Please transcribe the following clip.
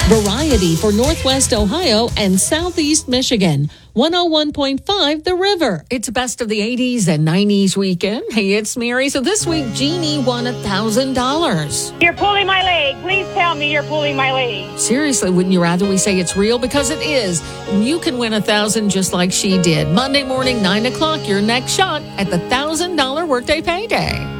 Variety for Northwest Ohio and Southeast Michigan. 101.5 The River. It's best of the 80s and 90s weekend. Hey, it's Mary. So this week, Jeannie won $1,000. You're pulling my leg. Please tell me you're pulling my leg. Seriously, wouldn't you rather we say it's real? Because it is. You can win $1,000 just like she did. Monday morning, 9 o'clock, your next shot at the $1,000 workday payday.